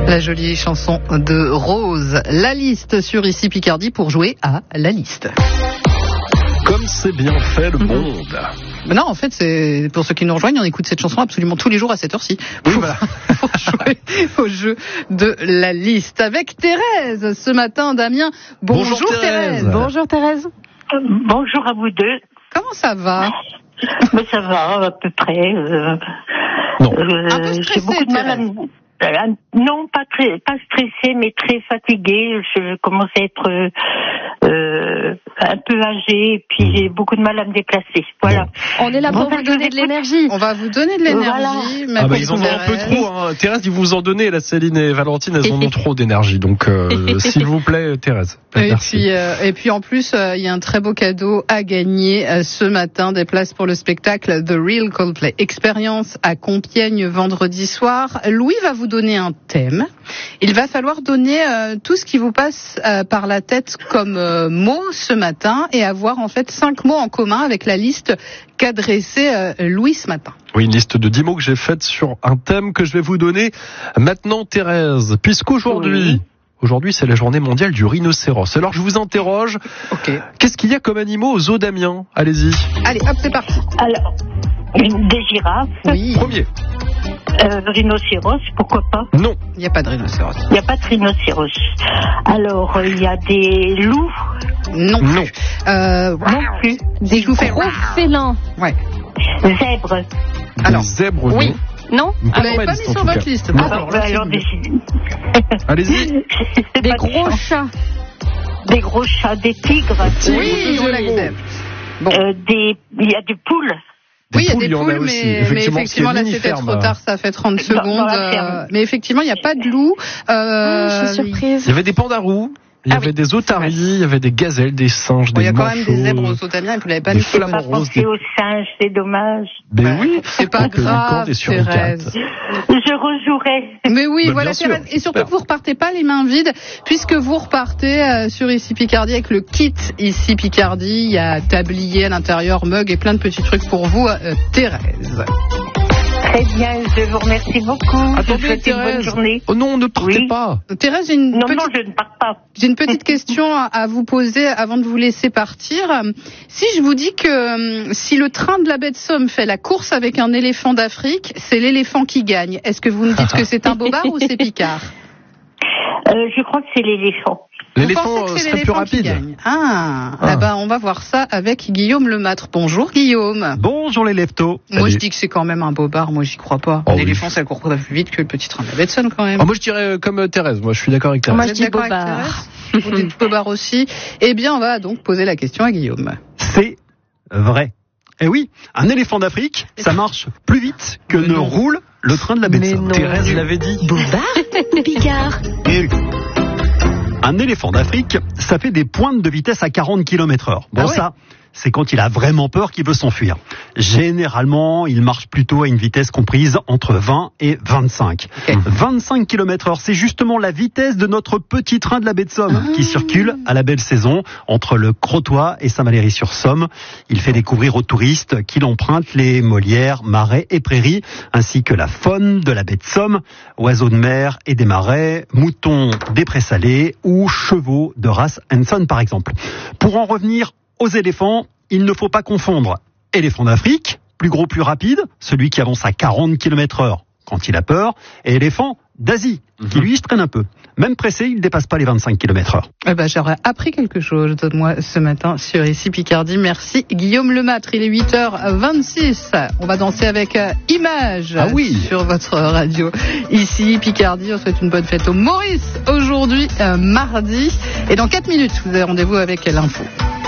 La jolie chanson de Rose. La liste sur Ici Picardie pour jouer à la liste. Comme c'est bien fait le monde. Mais non, en fait, c'est pour ceux qui nous rejoignent, on écoute cette chanson absolument tous les jours à cette heure-ci. Oui, voilà. Pour jouer au jeu de la liste. Avec Thérèse, ce matin, Damien. Bonjour Thérèse. Bonjour Thérèse. Bonjour à vous deux. Comment ça va? Mais ça va, à peu près. Non. Un peu stressée, j'ai beaucoup de mal à non, pas stressée, mais très fatiguée. Je commence à être un peu âgée, et puis j'ai beaucoup de mal à me déplacer. Voilà. On est là pour vous donner de l'énergie. On va vous donner de l'énergie. Voilà. Ils en ont un peu trop. Hein. Thérèse, ils vous en donnez. La Céline et Valentine, elles en ont trop d'énergie. Donc, s'il vous plaît, Thérèse. Merci. Et puis en plus, il y a un très beau cadeau à gagner ce matin, des places pour le spectacle The Real Coldplay Experience à Compiègne vendredi soir. Louis va vous donner un thème. Il va falloir donner tout ce qui vous passe par la tête comme mots ce matin et avoir en fait 5 mots en commun avec la liste qu'a dressée Louis ce matin. Oui, une liste de 10 mots que j'ai faite sur un thème que je vais vous donner maintenant, Thérèse, puisqu'aujourd'hui... Aujourd'hui, c'est la journée mondiale du rhinocéros. Alors, je vous interroge. Okay. Qu'est-ce qu'il y a comme animaux au zoo d'Amiens? Allez-y. Allez, hop, c'est parti. Alors, des girafes. Oui. Premier. Rhinocéros, pourquoi pas? Non. Il n'y a pas de rhinocéros. Il n'y a pas de rhinocéros. Alors, il y a des loups. Non. Non. Non plus. Des gros félins. Ouais. Zèbres. Alors, des zèbres, oui. Non. Vous l'avez pas mis sur votre liste. Alors, Allez-y. Des gros chats. Des gros chats, des tigres. Oui, on l'accepte. Bon. Il y a des poules. Oui, il y a des il y en poules, aussi. mais effectivement, là, c'était trop tard, ça fait 30 secondes. Mais effectivement, il n'y a pas de loup. Je suis surprise. Il y avait des pandarous. Il y avait des otaries, il y avait des gazelles, des singes, des manchots. Il y a quand même des zèbres au Sautamiens et vous l'avez pas mis. Je n'ai pas pensé aux singes, c'est dommage. Mais oui, c'est pas grave, Thérèse. Je rejouerai. Mais oui, bah, voilà, Thérèse. Et surtout, vous repartez pas les mains vides, puisque vous repartez sur Ici Picardie avec le kit Ici Picardie. Il y a tablier à l'intérieur, mug et plein de petits trucs pour vous, Thérèse. Très bien, je vous remercie beaucoup. Attendez, je vous souhaite une bonne journée. Oh non, ne partez pas. Thérèse, je ne pars pas. J'ai une petite question à vous poser avant de vous laisser partir. Si je vous dis que si le train de la baie de Somme fait la course avec un éléphant d'Afrique, c'est l'éléphant qui gagne. Est-ce que vous me dites que c'est un bobard ou c'est Picard? Je crois que c'est l'éléphant. L'éléphant serait plus rapide. Eh ben, on va voir ça avec Guillaume Lemâtre. Bonjour Guillaume. Bonjour les leftos. Moi je dis que c'est quand même un bobard, moi j'y crois pas. Oh, L'éléphant ça court plus vite que le petit train de la baie de Somme quand même. Moi je dirais comme Thérèse, moi je suis d'accord avec Thérèse. Moi je dis bobard. Vous dites bobard aussi. Eh bien on va donc poser la question à Guillaume. C'est vrai. Eh oui, un éléphant d'Afrique, ça marche plus vite que ne roule le train de la baie de Somme. Thérèse l'avait dit. Bobard. Picard. Un éléphant d'Afrique, ça fait des pointes de vitesse à 40 km/h. Bon, ça, c'est quand il a vraiment peur qu'il veut s'enfuir. Généralement, il marche plutôt à une vitesse comprise entre 20 et 25. 25 km/h, c'est justement la vitesse de notre petit train de la baie de Somme qui circule à la belle saison entre le Crotoy et Saint-Valery-sur-Somme. Il fait découvrir aux touristes qu'il emprunte les molières, marais et prairies, ainsi que la faune de la baie de Somme, oiseaux de mer et des marais, moutons des prés salés ou chevaux de race Henson par exemple. Pour en revenir aux éléphants, il ne faut pas confondre éléphant d'Afrique, plus gros, plus rapide, celui qui avance à 40 km/h quand il a peur, et éléphant d'Asie, qui lui se traîne un peu. Même pressé, il ne dépasse pas les 25 km/h. Eh ben, j'aurais appris quelque chose, moi, ce matin, sur Ici Picardie. Merci, Guillaume Lemâtre. Il est 8h26. On va danser avec Image sur votre radio. Ici Picardie, on souhaite une bonne fête au Maurice, aujourd'hui, mardi. Et dans 4 minutes, vous avez rendez-vous avec l'info.